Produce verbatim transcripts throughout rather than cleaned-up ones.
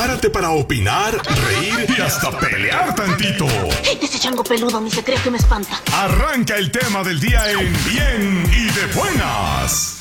Prepárate para opinar, reír y hasta pelear tantito. Ese chango peludo ni se cree que me espanta. Arranca el tema del día en Bien y de Buenas.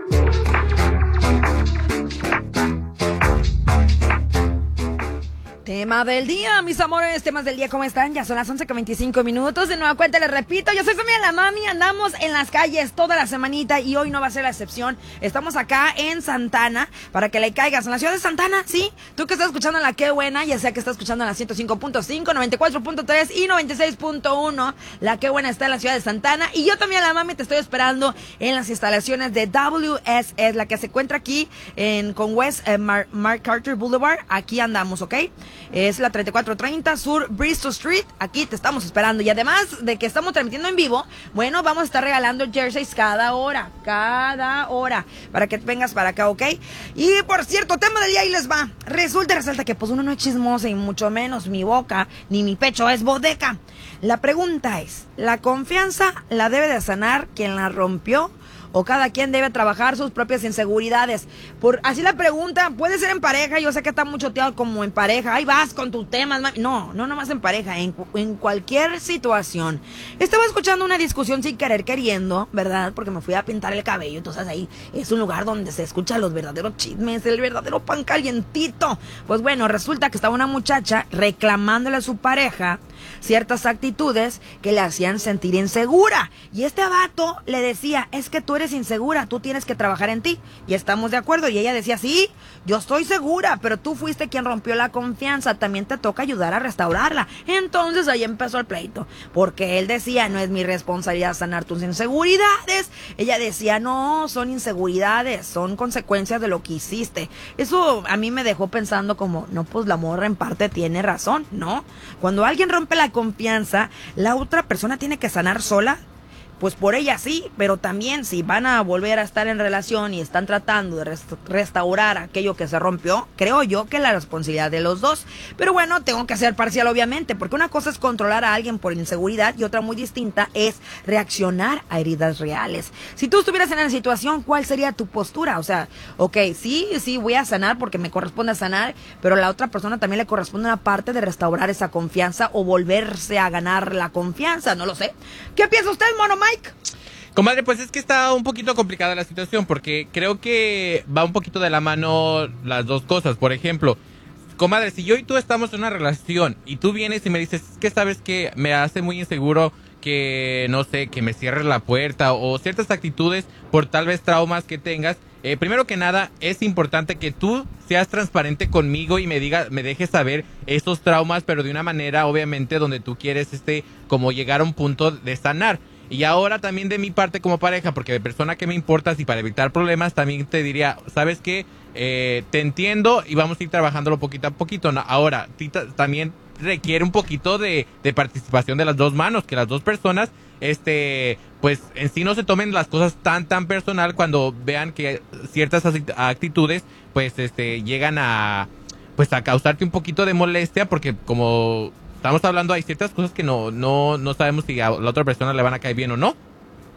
Tema del día, mis amores, temas del día, ¿cómo están? Ya son las once con veinticinco minutos, de nueva cuenta les repito, yo soy Samia la Mami, andamos en las calles toda la semanita y hoy no va a ser la excepción. Estamos acá en Santana, para que le caigas, en la ciudad de Santana, ¿sí? Tú que estás escuchando en la Qué Buena, ya sea que estás escuchando en la ciento cinco punto cinco, noventa y cuatro punto tres y noventa y seis punto uno, la Qué Buena está en la ciudad de Santana y yo también, la Mami, te estoy esperando en las instalaciones de W S S, la que se encuentra aquí en con West eh, Mar Mark Carter Boulevard, aquí andamos, ¿ok? Es la treinta y cuatro treinta Sur Bristol Street. Aquí te estamos esperando. Y además de que estamos transmitiendo en vivo, bueno, vamos a estar regalando jerseys cada hora. Cada hora. Para que vengas para acá, ¿ok? Y por cierto, tema del día, ahí les va. Resulta, resalta que pues uno no es chismosa y mucho menos mi boca ni mi pecho es bodega. La pregunta es, ¿la confianza la debe de sanar quien la rompió? ¿O cada quien debe trabajar sus propias inseguridades? Por así la pregunta, puede ser en pareja, yo sé que está mucho choteado como en pareja, ahí vas con tus temas, mami. No, no nomás en pareja, en, en cualquier situación. Estaba escuchando una discusión sin querer queriendo, ¿verdad? Porque me fui a pintar el cabello, entonces ahí es un lugar donde se escuchan los verdaderos chismes, el verdadero pan calientito. Pues bueno, resulta que estaba una muchacha reclamándole a su pareja ciertas actitudes que le hacían sentir insegura. Y este vato le decía, es que tú eres insegura, tú tienes que trabajar en ti. Y estamos de acuerdo. Y ella decía, sí, yo estoy segura, pero tú fuiste quien rompió la confianza, también te toca ayudar a restaurarla. Entonces ahí empezó el pleito, porque él decía, no es mi responsabilidad sanar tus inseguridades. Ella decía, no, son inseguridades, son consecuencias de lo que hiciste. Eso a mí me dejó pensando como, no, pues la morra en parte tiene razón, ¿no? Cuando alguien rompe la confianza, la otra persona tiene que sanar sola. Pues por ella sí, pero también si van a volver a estar en relación y están tratando de rest restaurar aquello que se rompió, creo yo que es la responsabilidad de los dos. Pero bueno, tengo que ser parcial obviamente, porque una cosa es controlar a alguien por inseguridad y otra muy distinta es reaccionar a heridas reales. Si tú estuvieras en la situación, ¿cuál sería tu postura? O sea, ok, sí, sí, voy a sanar porque me corresponde sanar, pero a la otra persona también le corresponde una parte de restaurar esa confianza o volverse a ganar la confianza, no lo sé. ¿Qué piensa usted, Mono Mike? Comadre, pues es que está un poquito complicada la situación porque creo que va un poquito de la mano las dos cosas. Por ejemplo, comadre, si yo y tú estamos en una relación y tú vienes y me dices que sabes que me hace muy inseguro que, no sé, que me cierres la puerta o ciertas actitudes por tal vez traumas que tengas, eh, primero que nada es importante que tú seas transparente conmigo y me digas, me dejes saber esos traumas, pero de una manera obviamente donde tú quieres este como llegar a un punto de sanar. Y ahora también de mi parte como pareja, porque de persona que me importas y para evitar problemas, también te diría, ¿sabes qué? Eh, te entiendo y vamos a ir trabajándolo poquito a poquito. No, ahora, también requiere un poquito de, de participación de las dos manos, que las dos personas, este, pues en sí no se tomen las cosas tan, tan personal cuando vean que ciertas actitudes, pues, este, llegan a, pues a causarte un poquito de molestia, porque como estamos hablando, hay ciertas cosas que no, no, no sabemos si a la otra persona le van a caer bien o no.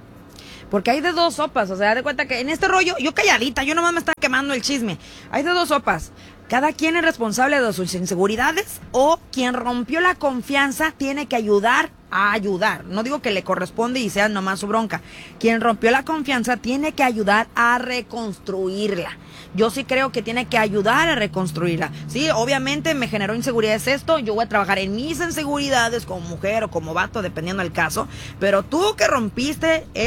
Porque hay de dos sopas, o sea, de cuenta que en este rollo, yo calladita, yo nomás me estaba quemando el chisme. Hay de dos sopas. Cada quien es responsable de sus inseguridades o quien rompió la confianza tiene que ayudar a ayudar. No digo que le corresponde y sea nomás su bronca. Quien rompió la confianza tiene que ayudar a reconstruirla. Yo sí creo que tiene que ayudar a reconstruirla. Sí, obviamente me generó inseguridades esto. Yo voy a trabajar en mis inseguridades como mujer o como vato, dependiendo del caso. Pero tú que rompiste